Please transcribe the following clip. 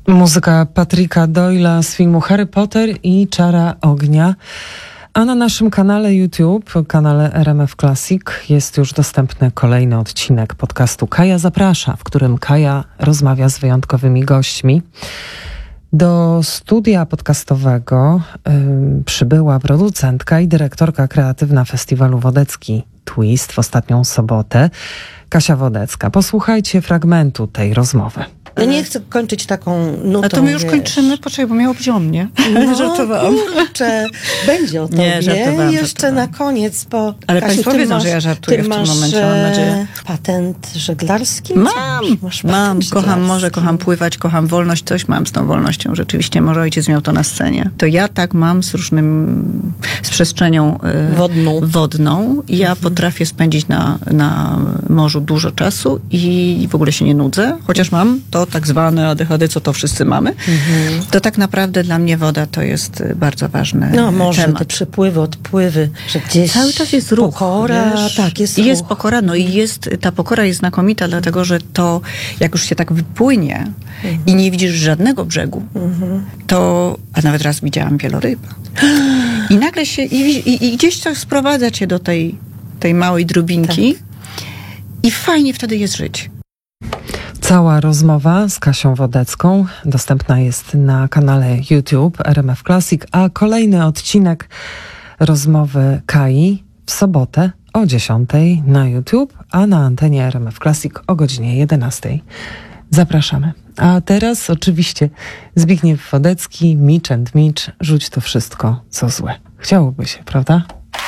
Muzyka Patricka Doyle'a z filmu Harry Potter i Czara Ognia. A na naszym kanale YouTube, kanale RMF Classic, jest już dostępny kolejny odcinek podcastu Kaja Zaprasza, w którym Kaja rozmawia z wyjątkowymi gośćmi. Do studia podcastowego przybyła producentka i dyrektorka kreatywna festiwalu Wodecki Twist w ostatnią sobotę, Kasia Wodecka. Posłuchajcie fragmentu tej rozmowy. Ja nie chcę kończyć taką nutą. A to my już kończymy, poczekaj, bo miało być o mnie. No, żartowałam. Kurczę, będzie o tobie. Nie, żartowałam. Jeszcze na koniec, bo ale Kasiu, państwo wiedzą, że ja żartuję w tym momencie, mam nadzieję. Patent żeglarski? Mam. Kocham morze, kocham pływać, kocham wolność. Coś mam z tą wolnością. Rzeczywiście, może ojciec miał to na scenie. To ja tak mam z z przestrzenią wodną. Ja potrafię spędzić na morzu dużo czasu i w ogóle się nie nudzę. Chociaż mam to tak zwane ADHD, co to wszyscy mamy. To tak naprawdę dla mnie woda to jest bardzo ważny może temat. te przypływy, odpływy, że gdzieś cały czas jest ruch. Pokora, tak, jest ruch. Jest pokora, ta pokora jest znakomita, dlatego że to, jak już się tak wypłynie i nie widzisz żadnego brzegu, a nawet raz widziałam wieloryba. I nagle się, i gdzieś to sprowadza cię do tej małej drobinki i fajnie wtedy jest żyć. Cała rozmowa z Kasią Wodecką dostępna jest na kanale YouTube RMF Classic, a kolejny odcinek rozmowy Kai w sobotę o 10 na YouTube, a na antenie RMF Classic o godzinie 11. Zapraszamy. A teraz oczywiście Zbigniew Wodecki, Mitch and Mitch, rzuć to wszystko, co złe. Chciałoby się, prawda?